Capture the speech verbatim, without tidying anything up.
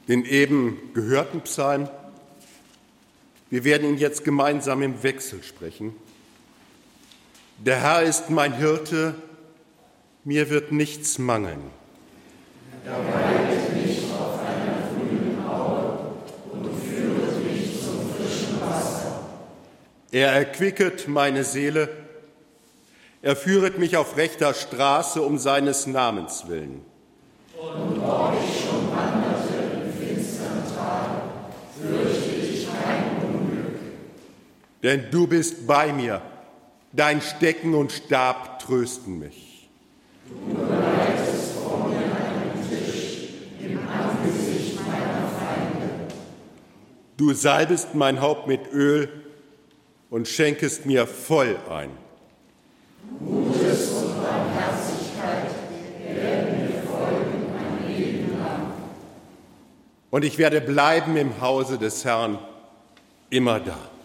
den eben gehörten Psalm. Wir werden ihn jetzt gemeinsam im Wechsel sprechen. Der Herr ist mein Hirte, mir wird nichts mangeln. Er weidet mich auf einer grünen Aue und führet mich zum frischen Wasser. Er erquicket meine Seele, er führet mich auf rechter Straße um seines Namens willen. Und ob ich schon wanderte im finstern Tal, fürchte ich kein Unglück. Denn du bist bei mir, dein Stecken und Stab trösten mich. Du bereitest vor mir einen Tisch im Angesicht meiner Feinde. Du salbest mein Haupt mit Öl und schenkest mir voll ein. Gutes und Barmherzigkeit werden mir folgen mein Leben lang. Und ich werde bleiben im Hause des Herrn immer da.